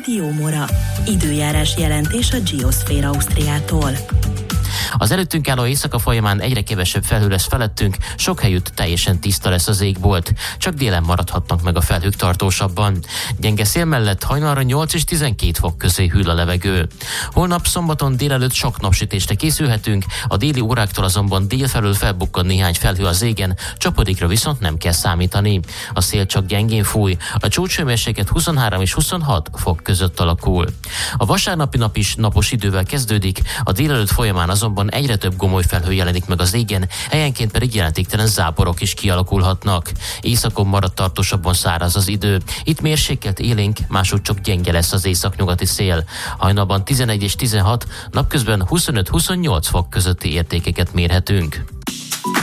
Rádió Mora. Időjárás jelentés a Geosphere Ausztriától. Az előttünk álló éjszaka folyamán egyre kevesebb felhő lesz felettünk, sok helyütt teljesen tiszta lesz az égbolt. Csak délen maradhatnak meg a felhők tartósabban. Gyenge szél mellett hajnalra 8 és 12 fok közé hűl a levegő. Holnap szombaton délelőtt sok napsütésre készülhetünk, a déli óráktól azonban délfelől felbukkan néhány felhő az égen, csapadékra viszont nem kell számítani. A szél csak gyengén fúj, a csúcshőmérséklet 23 és 26 fok között alakul. A vasárnapi nap is napos idővel kezdődik, a délelőtt folyamán azonban egyre több gomoly felhő jelenik meg az égen, helyenként pedig jelentéktelen záporok is kialakulhatnak. Északon marad tartósabban száraz az idő. Itt mérsékelt élénk, máshogy csak gyenge lesz az északnyugati szél. Hajnalban 11 és 16, napközben 25-28 fok közötti értékeket mérhetünk.